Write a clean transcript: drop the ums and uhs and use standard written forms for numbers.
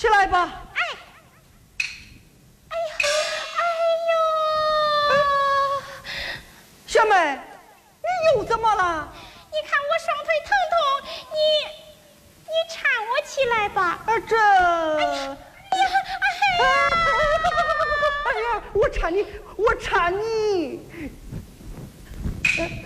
起来吧。 哎呦！ 小妹，你又怎么了？ 你看我双腿疼痛，你搀我起来吧。 这，哎呀，我搀你，